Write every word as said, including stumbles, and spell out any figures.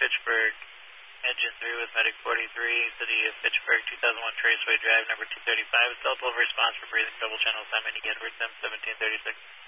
Fitchburg, engine three with medic forty-three, City of Fitchburg, two thousand one Traceway Drive, number two thirty-five. Delta response for breathing double channel assignment, Edward seventeen thirty-six.